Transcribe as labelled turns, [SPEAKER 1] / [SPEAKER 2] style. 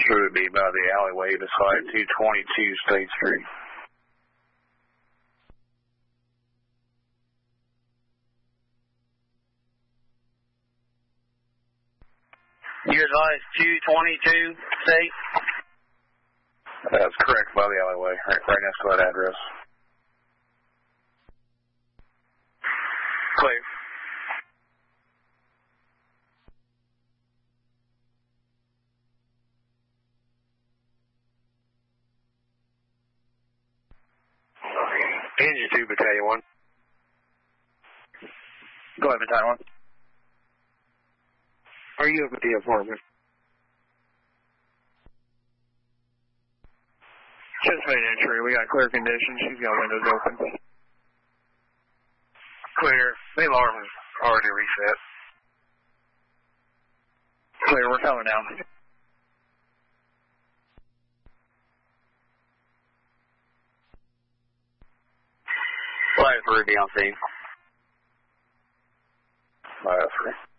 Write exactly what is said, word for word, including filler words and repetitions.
[SPEAKER 1] It would be by the alleyway beside two twenty-two State Street.
[SPEAKER 2] You advise two twenty-two State?
[SPEAKER 1] That's correct, by the alleyway, right, right next to that address.
[SPEAKER 2] Clear.
[SPEAKER 1] Engine two, Battalion one.
[SPEAKER 2] Go ahead, Battalion one.
[SPEAKER 1] Are you up at the apartment? Just made entry. We got clear conditions. She's got windows open. Clear. The alarm is already reset.
[SPEAKER 2] Clear, we're coming down. Flight three, be on scene.
[SPEAKER 1] Flight three.